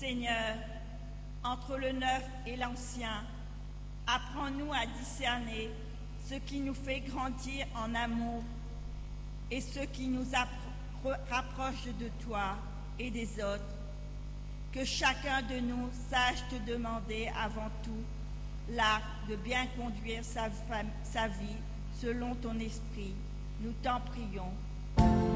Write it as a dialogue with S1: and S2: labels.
S1: Seigneur, entre le neuf et l'ancien, apprends-nous à discerner ce qui nous fait grandir en amour et ce qui nous rapproche de toi et des autres. Que chacun de nous sache te demander avant tout l'art de bien conduire sa vie selon ton esprit. Nous t'en prions